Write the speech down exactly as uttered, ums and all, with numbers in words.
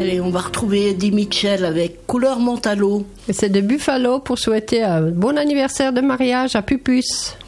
Allez, on va retrouver Eddie Mitchell avec Couleur Mentalo. Et c'est de Buffalo pour souhaiter un bon anniversaire de mariage à Pupus.